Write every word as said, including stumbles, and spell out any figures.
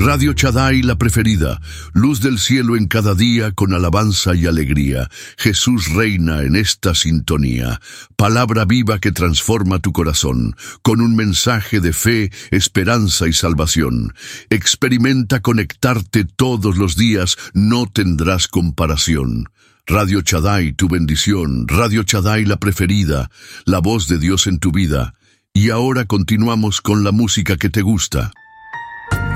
Radio Shaddai, la preferida, luz del cielo en cada día con alabanza y alegría. Jesús reina en esta sintonía, palabra viva que transforma tu corazón, con un mensaje de fe, esperanza y salvación. Experimenta conectarte todos los días, no tendrás comparación. Radio Shaddai, tu bendición, Radio Shaddai, la preferida, la voz de Dios en tu vida. Y ahora continuamos con la música que te gusta.